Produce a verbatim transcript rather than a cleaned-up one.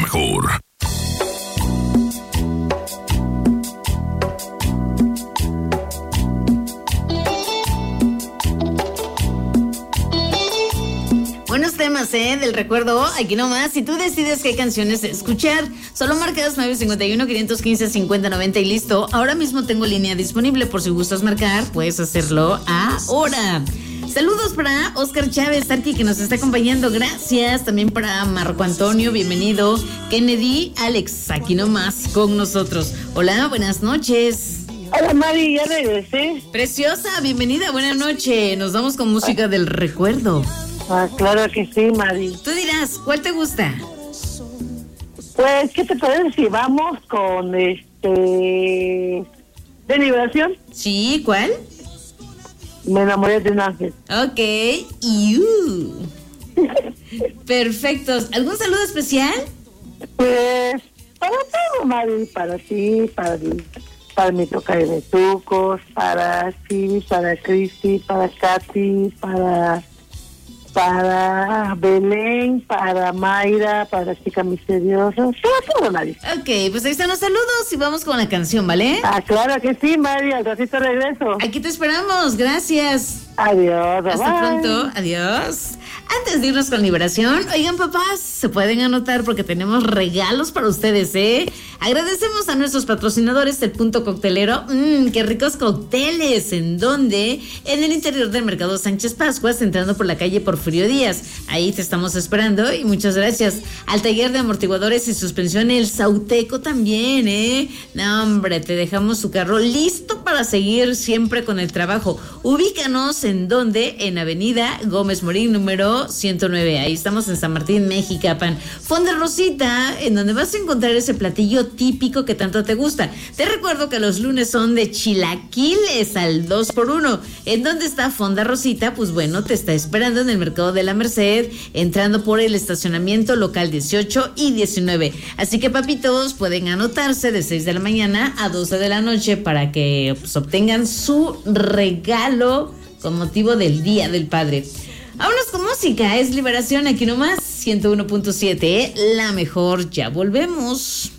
mejor. Buenos temas, ¿eh? Del recuerdo, aquí nomás. Si tú decides qué canciones escuchar, solo marcas nueve cinco uno, cinco uno cinco, cinco cero nueve cero y listo. Ahora mismo tengo línea disponible por si gustas marcar, puedes hacerlo ahora. Saludos para Oscar Chávez, Arqui, que nos está acompañando, gracias. También para Marco Antonio, bienvenido. Kennedy, Alex, aquí nomás con nosotros. Hola, buenas noches. Hola Mari, ya regresé. Preciosa, bienvenida, buena noche. Nos vamos con música del recuerdo. Ah, claro que sí, Mari. Tú dirás, ¿cuál te gusta? Pues, ¿qué te parece si vamos con este... de liberación? Sí, ¿cuál? Me enamoré de un ángel. Ok, you. Perfectos. ¿Algún saludo especial? Pues, para todo, Mari, para ti, para mi, para mi toca de betucos, para ti, para Cristi, para Katy, para... para Belén, para Mayra, para Chica Misteriosa, para todo, Mari. Ok, pues ahí están los saludos y vamos con la canción, ¿vale? Ah, claro que sí, Mari, al ratito regreso. Aquí te esperamos, gracias. Adiós, Hasta bye. pronto, adiós. Antes de irnos con liberación, oigan papás, se pueden anotar porque tenemos regalos para ustedes, ¿eh? Agradecemos a nuestros patrocinadores del Punto Coctelero. Mmm, qué ricos cócteles. ¿En dónde? En el interior del Mercado Sánchez Pascuas, entrando por la calle Porfirio Díaz. Ahí te estamos esperando y muchas gracias. Al taller de amortiguadores y suspensión El Sauteco también, ¿eh? No, hombre, te dejamos su carro listo para seguir siempre con el trabajo. Ubícanos en dónde, en Avenida Gómez Morín, número ciento nueve. Ahí estamos en San Martín, Mexicapan. Fonda Rosita, en donde vas a encontrar ese platillo típico que tanto te gusta. Te recuerdo que los lunes son de chilaquiles al dos por uno. ¿En dónde está Fonda Rosita? Pues bueno, te está esperando en el Mercado de la Merced, entrando por el estacionamiento local dieciocho y diecinueve. Así que papitos, pueden anotarse de seis de la mañana a doce de la noche para que pues, obtengan su regalo con motivo del Día del Padre. Vámonos con música, es Liberación aquí nomás, ciento uno punto siete, la mejor, ya volvemos.